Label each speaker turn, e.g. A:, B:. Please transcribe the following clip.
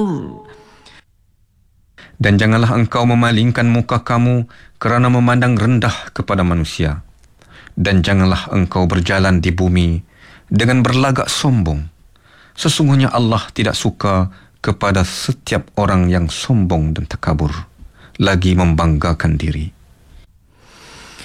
A: Dan janganlah engkau memalingkan muka kamu kerana memandang rendah kepada manusia. Dan janganlah engkau berjalan di bumi dengan berlagak sombong. Sesungguhnya Allah tidak suka kepada setiap orang yang sombong dan takabur, lagi membanggakan diri.